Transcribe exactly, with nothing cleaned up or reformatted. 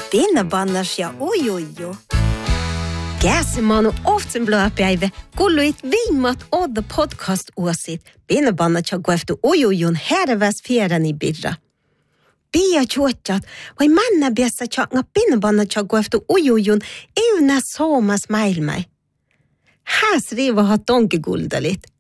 Pinnabannas ja ujuju. Käsimanu oftsenblöpäivä kulluit viimmat odda podcast-uosit. Pinnabannat ja kueftu ujujun herväs fjärani birra. Pia chuotjat, vai manna biessa tjanga pinnabannat ja kueftu ujujun euna soomas maailmai. Häs riiva ha tonkiguldalit.